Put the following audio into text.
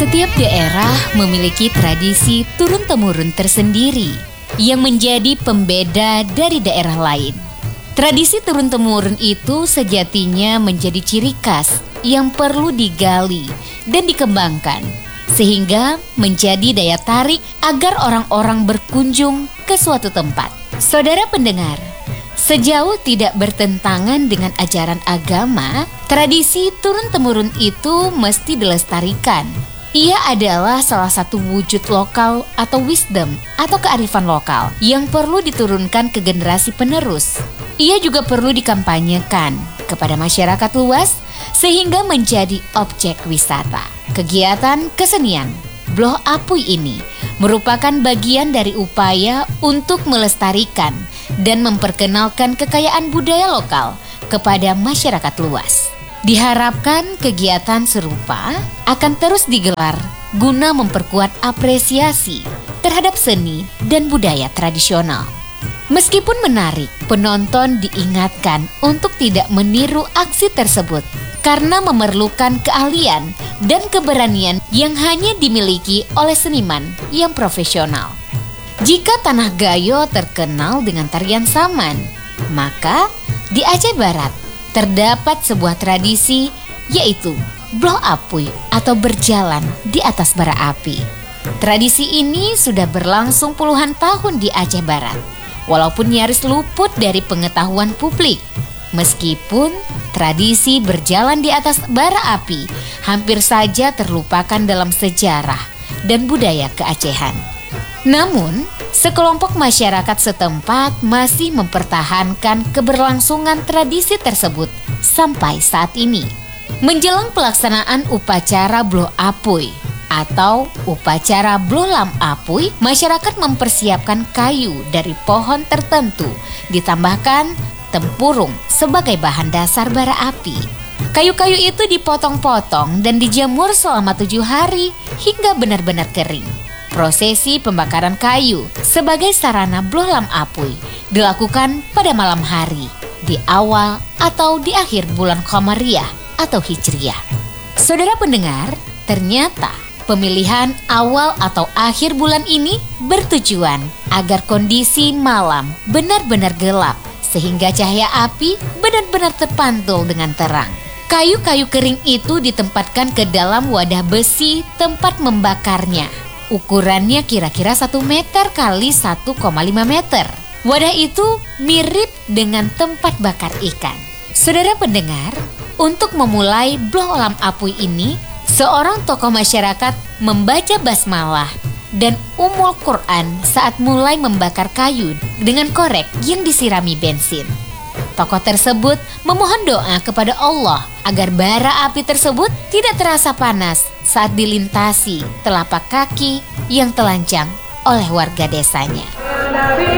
Setiap daerah memiliki tradisi turun-temurun tersendiri yang menjadi pembeda dari daerah lain. Tradisi turun-temurun itu sejatinya menjadi ciri khas yang perlu digali dan dikembangkan, sehingga menjadi daya tarik agar orang-orang berkunjung ke suatu tempat. Saudara pendengar, sejauh tidak bertentangan dengan ajaran agama, tradisi turun-temurun itu mesti dilestarikan. Ia adalah salah satu wujud lokal atau wisdom atau kearifan lokal yang perlu diturunkan ke generasi penerus. Ia juga perlu dikampanyekan kepada masyarakat luas sehingga menjadi objek wisata. Kegiatan kesenian Bloh Apui ini merupakan bagian dari upaya untuk melestarikan dan memperkenalkan kekayaan budaya lokal kepada masyarakat luas. Diharapkan kegiatan serupa akan terus digelar guna memperkuat apresiasi terhadap seni dan budaya tradisional. Meskipun menarik, penonton diingatkan untuk tidak meniru aksi tersebut karena memerlukan keahlian dan keberanian yang hanya dimiliki oleh seniman yang profesional. Jika Tanah Gayo terkenal dengan tarian saman, maka di Aceh Barat terdapat sebuah tradisi, yaitu Bloh Apui atau berjalan di atas bara api. Tradisi ini sudah berlangsung puluhan tahun di Aceh Barat, walaupun nyaris luput dari pengetahuan publik. Meskipun tradisi berjalan di atas bara api hampir saja terlupakan dalam sejarah dan budaya keacehan. Namun, sekelompok masyarakat setempat masih mempertahankan keberlangsungan tradisi tersebut sampai saat ini. Menjelang pelaksanaan upacara Bloh Apui atau upacara Bloh Lam Apui, masyarakat mempersiapkan kayu dari pohon tertentu, ditambahkan tempurung sebagai bahan dasar bara api. Kayu-kayu itu dipotong-potong dan dijemur selama 7 hari hingga benar-benar kering. Prosesi pembakaran kayu sebagai sarana Bloh Lam Apui dilakukan pada malam hari, di awal atau di akhir bulan Qamariyah atau Hijriyah. Saudara pendengar, ternyata pemilihan awal atau akhir bulan ini bertujuan agar kondisi malam benar-benar gelap sehingga cahaya api benar-benar terpantul dengan terang. Kayu-kayu kering itu ditempatkan ke dalam wadah besi tempat membakarnya. Ukurannya kira-kira 1 meter kali 1,5 meter. Wadah itu mirip dengan tempat bakar ikan. Saudara pendengar, untuk memulai Bloh Lam Apui ini, seorang tokoh masyarakat membaca basmalah dan Ummul Quran saat mulai membakar kayu dengan korek yang disirami bensin. Tokoh tersebut memohon doa kepada Allah agar bara api tersebut tidak terasa panas saat dilintasi telapak kaki yang telanjang oleh warga desanya.